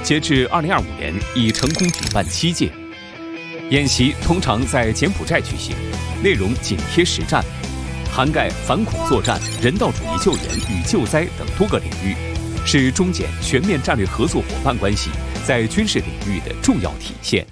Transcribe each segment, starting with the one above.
截至2025年，已成功举办7届。演习通常在柬埔寨举行，内容紧贴实战，涵盖反恐作战、人道主义救援与救灾等多个领域，是中柬全面战略合作伙伴关系在军事领域的重要体现。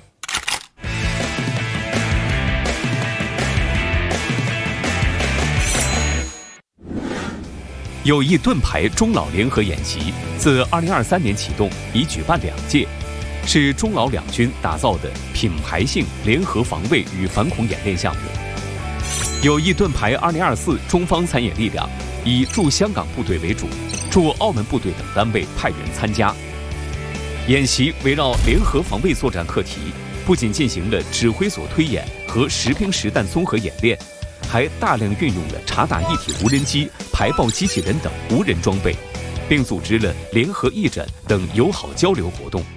友谊盾牌中老联合演习自2023年启动，已举办2届，是中老两军打造的品牌性联合防卫与反恐演练项目。友谊盾牌2024中方参演力量以驻香港部队为主，驻澳门部队等单位派员参加。演习围绕联合防卫作战课题，不仅进行了指挥所推演和实兵实弹综合演练，还大量运用了察打一体无人机、排爆机器人等无人装备，并组织了联合义诊等友好交流活动。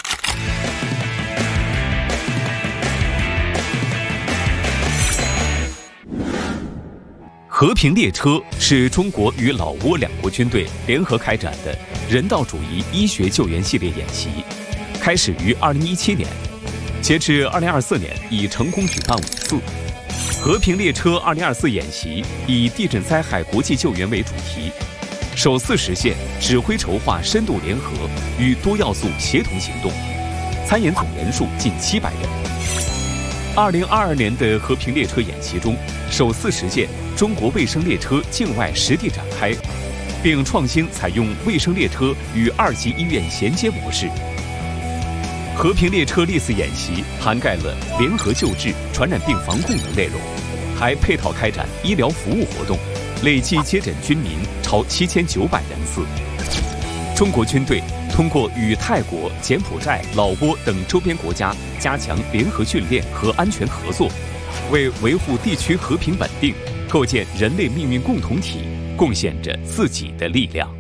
和平列车是中国与老挝两国军队联合开展的人道主义医学救援系列演习，开始于2017年，截至2024年已成功举办5次。和平列车2024演习以地震灾害国际救援为主题，首次实现指挥筹划深度联合与多要素协同行动，参演总人数近700人。2022年的和平列车演习中，首次实现中国卫生列车境外实地展开，并创新采用卫生列车与2级医院衔接模式。和平列车历次演习涵盖了联合救治、传染病防控等内容，还配套开展医疗服务活动，累计接诊军民超7900人次。中国军队通过与泰国、柬埔寨、老挝等周边国家加强联合训练和安全合作，为维护地区和平稳定、构建人类命运共同体贡献着自己的力量。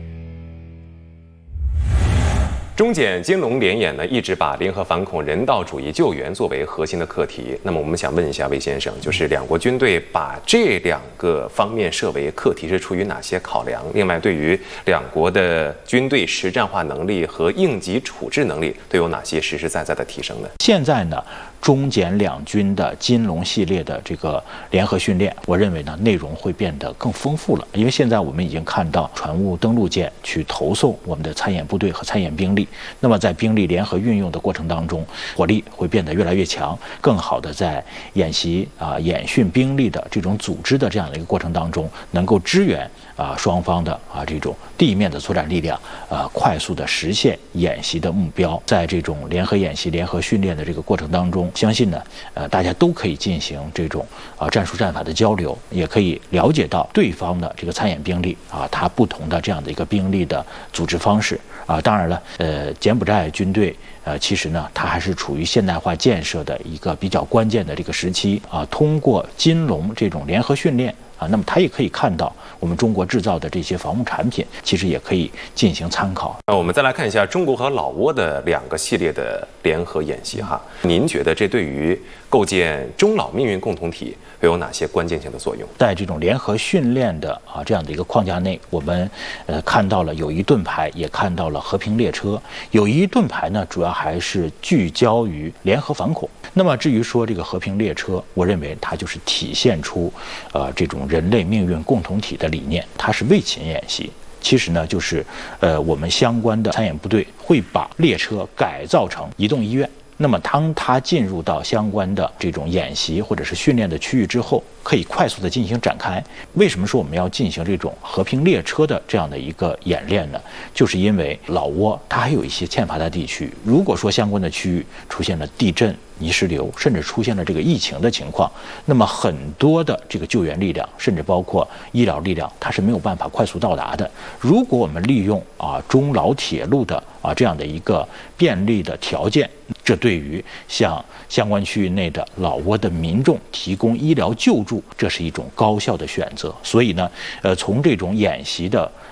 中柬金龙联演呢，一直把联合反恐、人道主义救援作为核心的课题。那么我们想问一下魏先生，就是两国军队把这2个方面设为课题是出于哪些考量？另外，对于两国的军队实战化能力和应急处置能力都有哪些实实在在的提升呢？ 现在呢，中柬两军的金龙系列的这个联合训练，我认为呢，内容会变得更丰富了。因为现在我们已经看到船坞登陆舰去投送我们的参演部队和参演兵力，那么在兵力联合运用的过程当中，火力会变得越来越强，更好的在演习演训兵力的这种组织的这样的一个过程当中，能够支援双方的这种地面的作战力量，快速的实现演习的目标。在这种联合演习、联合训练的这个过程当中，相信呢，大家都可以进行这种战术战法的交流，也可以了解到对方的这个参演兵力它不同的这样的一个兵力的组织方式当然了，柬埔寨军队其实呢，它还是处于现代化建设的一个比较关键的这个时期通过金龙这种联合训练那么它也可以看到我们中国制造的这些防务产品，其实也可以进行参考。 那我们再来看一下中国和老挝的2个系列的联合演习哈，您觉得这对于构建中老命运共同体会有哪些关键性的作用？ 在这种联合训练的这样的一个框架内，我们看到了友谊盾牌，也看到了和平列车。友谊盾牌呢，主要还是聚焦于联合反恐。那么至于说这个和平列车，我认为它就是体现出这种人类命运共同体的理念，它是卫勤演习。其实呢，就是我们相关的参演部队会把列车改造成移动医院。那么当它进入到相关的这种演习或者是训练的区域之后，可以快速的进行展开。为什么说我们要进行这种和平列车的这样的一个演练呢？就是因为老挝它还有一些欠发达地区，如果说相关的区域出现了地震、泥石流，甚至出现了这个疫情的情况，那么很多的这个救援力量，甚至包括医疗力量，它是没有办法快速到达的。如果我们利用中老铁路的这样的一个便利的条件，这对于像相关区域内的老挝的民众提供医疗救助，这是一种高效的选择。所以呢，从这种演习的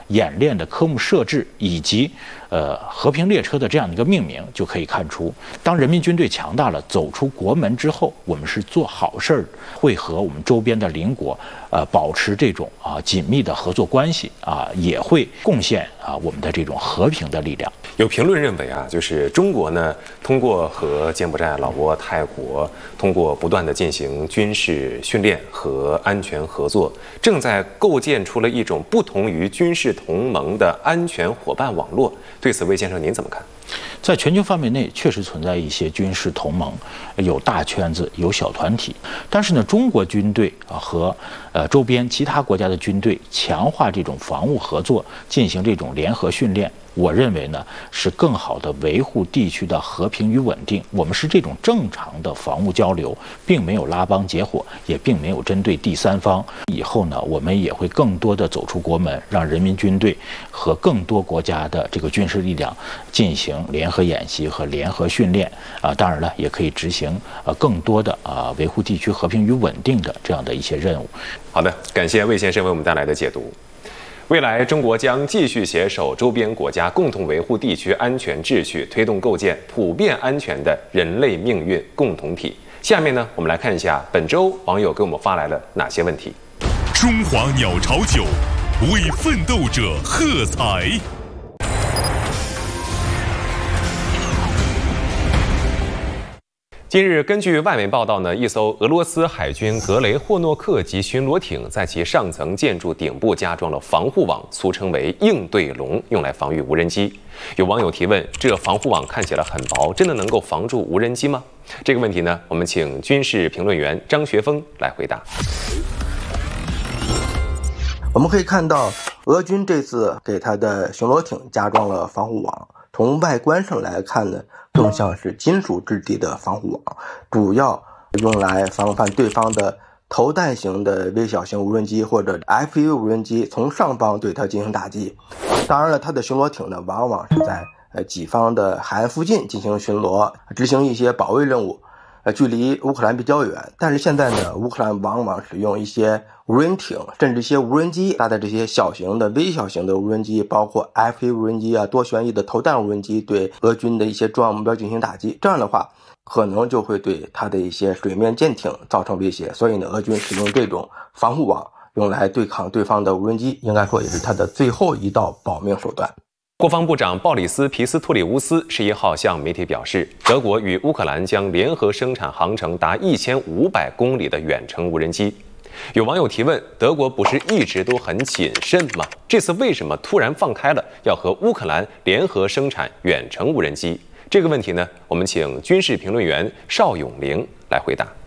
演练的科目设置以及和平列车的这样的一个命名，就可以看出，当人民军队强大了，走出国门之后，我们是做好事儿，会和我们周边的邻国保持这种紧密的合作关系也会贡献我们的这种和平的力量。 有评论认为就是中国呢，通过和柬埔寨、老挝、泰国通过不断的进行军事训练和安全合作，正在构建出了一种不同于军事同盟的安全伙伴网络。对此，魏先生您怎么看？ 在全球范围内确实存在一些军事同盟，有大圈子，有小团体。但是呢，中国军队和周边其他国家的军队强化这种防务合作，进行这种联合训练，我认为呢是更好的维护地区的和平与稳定。我们是这种正常的防务交流，并没有拉帮结伙，也并没有针对第三方。以后呢，我们也会更多的走出国门，让人民军队和更多国家的这个军事力量进行联合演习和联合训练当然了，也可以执行更多的维护地区和平与稳定的这样的一些任务。 好的，感谢魏先生为我们带来的解读。未来，中国将继续携手周边国家，共同维护地区安全秩序，推动构建普遍安全的人类命运共同体。下面呢，我们来看一下本周网友给我们发来了哪些问题。 中华鸟巢酒为奋斗者喝彩。 近日，根据外媒报道呢，一艘俄罗斯海军格雷霍诺克级巡逻艇在其上层建筑顶部加装了防护网，俗称为应对笼，用来防御无人机。有网友提问：这防护网看起来很薄，真的能够防住无人机吗？这个问题呢，我们请军事评论员张学峰来回答。 我们可以看到，俄军这次给他的巡逻艇加装了防护网，从外观上来看呢，更像是金属质地的防护网，主要用来防范对方的投弹型的微小型无人机或者 FPV 无人机从上方对它进行打击。当然了，它的巡逻艇呢，往往是在己方的海岸附近进行巡逻，执行一些保卫任务，距离乌克兰比较远。但是现在呢，乌克兰往往使用一些无人艇，甚至一些无人机，搭载这些小型的、微小型的无人机，包括 FPV 无人机多旋翼的投弹无人机，对俄军的一些重要目标进行打击。这样的话，可能就会对它的一些水面舰艇造成威胁。所以呢，俄军使用这种防护网用来对抗对方的无人机，应该说也是它的最后一道保命手段。 国防部长鲍里斯·皮斯托里乌斯11号向媒体表示，德国与乌克兰将联合生产航程达1500公里的远程无人机。有网友提问：德国不是一直都很谨慎吗？这次为什么突然放开了要和乌克兰联合生产远程无人机？这个问题呢，我们请军事评论员邵永玲来回答。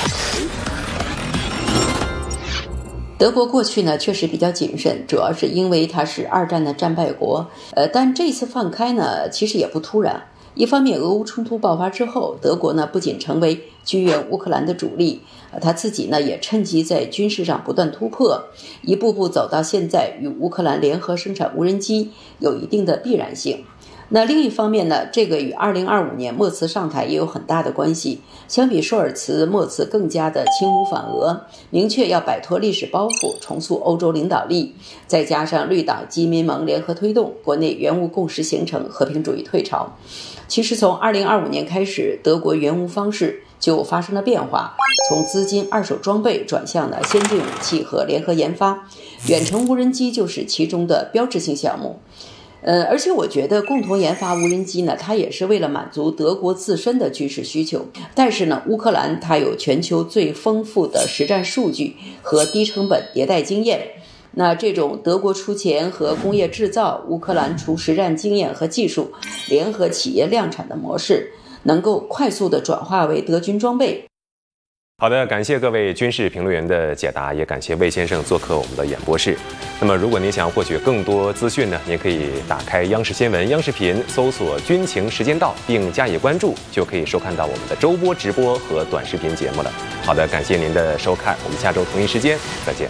德国过去呢确实比较谨慎，主要是因为它是二战的战败国。但这次放开呢，其实也不突然。一方面，俄乌冲突爆发之后，德国呢不仅成为军援乌克兰的主力，他自己呢也趁机在军事上不断突破，一步步走到现在与乌克兰联合生产无人机有一定的必然性。那另一方面呢，这个与2025年默茨上台也有很大的关系。相比舒尔茨，默茨更加的亲乌反俄，明确要摆脱历史包袱，重塑欧洲领导力。再加上绿党基民盟联合推动，国内援乌共识形成，和平主义退潮。其实从2025年开始，德国援乌方式就发生了变化，从资金、二手装备转向了先进武器和联合研发，远程无人机就是其中的标志性项目。而且我觉得共同研发无人机呢，它也是为了满足德国自身的军事需求。但是呢，乌克兰它有全球最丰富的实战数据和低成本迭代经验。那这种德国出钱和工业制造，乌克兰出实战经验和技术，联合企业量产的模式，能够快速的转化为德军装备。 好的，感谢各位军事评论员的解答，也感谢魏先生做客我们的演播室。那么如果您想要获取更多资讯呢，您可以打开央视新闻、央视频，搜索军情时间到并加以关注，就可以收看到我们的周播直播和短视频节目了。好的，感谢您的收看，我们下周同一时间再见。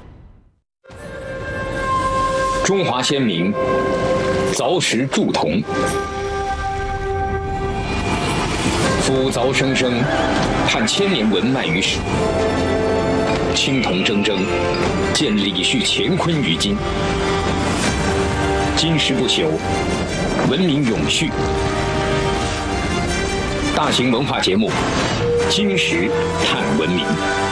中华先民凿石铸铜，夫凿生生，探千年文脉于史。青铜铮铮，见李旭乾坤于今。 今时不朽，文明永续。大型文化节目《今时探文明》。